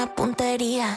puntería.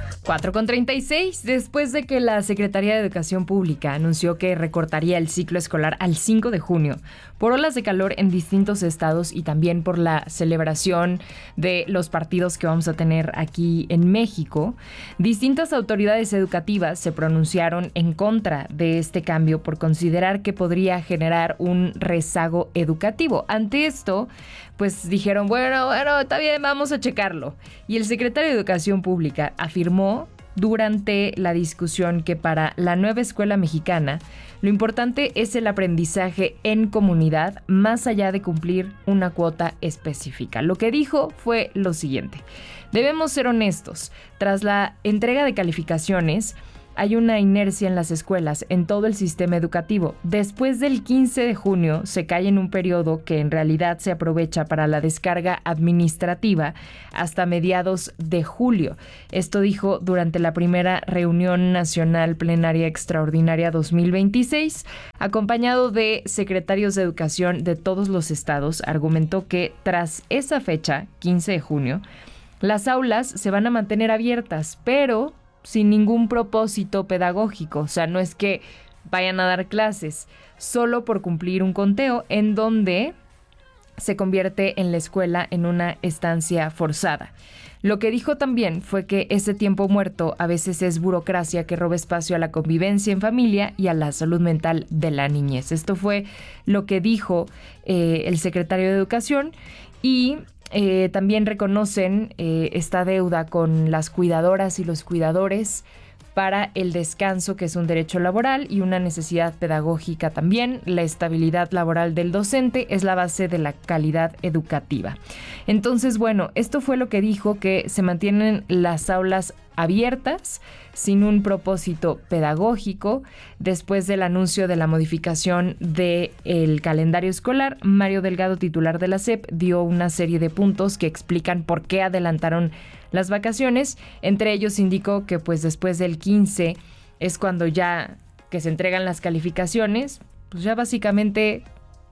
4:36, después de que la Secretaría de Educación Pública anunció que recortaría el ciclo escolar al 5 de junio por olas de calor en distintos estados y también por la celebración de los partidos que vamos a tener aquí en México, distintas autoridades educativas se pronunciaron en contra de este cambio por considerar que podría generar un rezago educativo. Ante esto, pues dijeron, bueno, está bien, vamos a checarlo. Y el secretario de Educación Pública afirmó durante la discusión que para la nueva escuela mexicana lo importante es el aprendizaje en comunidad más allá de cumplir una cuota específica. Lo que dijo fue lo siguiente: debemos ser honestos, tras la entrega de calificaciones hay una inercia en las escuelas, en todo el sistema educativo. Después del 15 de junio se cae en un periodo que en realidad se aprovecha para la descarga administrativa hasta mediados de julio. Esto dijo durante la primera reunión nacional plenaria extraordinaria 2026, acompañado de secretarios de educación de todos los estados. Argumentó que tras esa fecha, 15 de junio, las aulas se van a mantener abiertas, pero sin ningún propósito pedagógico. O sea, no es que vayan a dar clases, solo por cumplir un conteo en donde se convierte en la escuela en una estancia forzada. Lo que dijo también fue que ese tiempo muerto a veces es burocracia que roba espacio a la convivencia en familia y a la salud mental de la niñez. Esto fue lo que dijo el secretario de Educación y también reconocen esta deuda con las cuidadoras y los cuidadores para el descanso, que es un derecho laboral y una necesidad pedagógica también. La estabilidad laboral del docente es la base de la calidad educativa. Entonces, bueno, esto fue lo que dijo, que se mantienen las aulas abiertas sin un propósito pedagógico. Después del anuncio de la modificación del calendario escolar, Mario Delgado, titular de la SEP, dio una serie de puntos que explican por qué adelantaron las vacaciones. Entre ellos indicó que pues después del 15 es cuando ya que se entregan las calificaciones, pues ya básicamente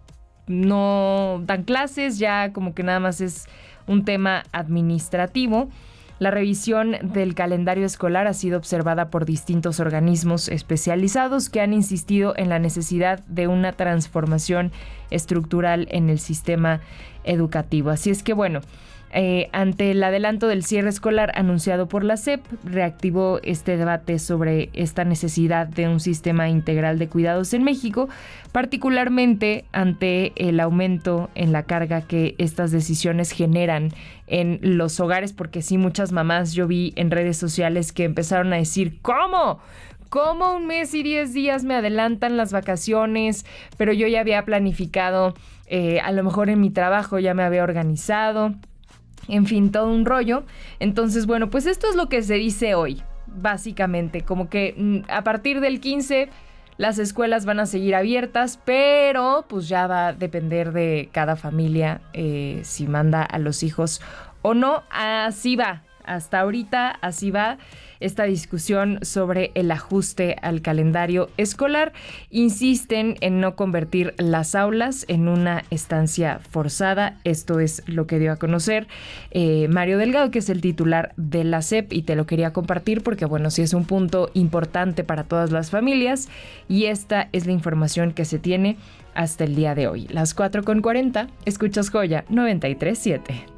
no dan clases, ya como que nada más es un tema administrativo. La revisión del calendario escolar ha sido observada por distintos organismos especializados que han insistido en la necesidad de una transformación estructural en el sistema educativo. Así es que bueno, ante el adelanto del cierre escolar anunciado por la SEP, reactivó este debate sobre esta necesidad de un sistema integral de cuidados en México, particularmente ante el aumento en la carga que estas decisiones generan en los hogares, porque sí, muchas mamás yo vi en redes sociales que empezaron a decir, ¿cómo? ¿Cómo 1 mes y 10 días me adelantan las vacaciones? Pero yo ya había planificado, a lo mejor en mi trabajo ya me había organizado. En fin, todo un rollo. Entonces, bueno, pues esto es lo que se dice hoy, básicamente. Como que a partir del 15 las escuelas van a seguir abiertas, pero pues ya va a depender de cada familia si manda a los hijos o no. Así va. Hasta ahorita así va esta discusión sobre el ajuste al calendario escolar. Insisten en no convertir las aulas en una estancia forzada. Esto es lo que dio a conocer Mario Delgado, que es el titular de la SEP, y te lo quería compartir porque, bueno, sí es un punto importante para todas las familias y esta es la información que se tiene hasta el día de hoy. Las 4:40, escuchas Joya 93.7.